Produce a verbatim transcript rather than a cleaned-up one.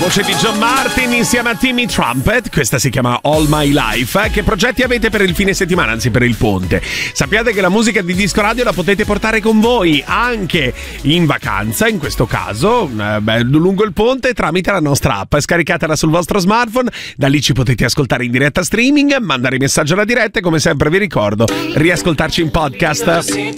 Voce di John Martin insieme a Timmy Trumpet, questa si chiama All My Life. Che progetti avete per il fine settimana, anzi per il ponte? Sappiate che la musica di Disco Radio la potete portare con voi anche in vacanza, in questo caso eh, beh, lungo il ponte, tramite la nostra app. Scaricatela sul vostro smartphone, da lì ci potete ascoltare in diretta streaming, mandare messaggio alla diretta e come sempre vi ricordo, riascoltarci in podcast.